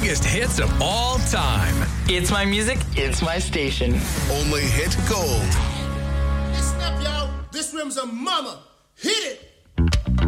biggest hits of all time. It's my music, it's my station. Only hit gold. Listen up, y'all. This rim's a mama. Hit it.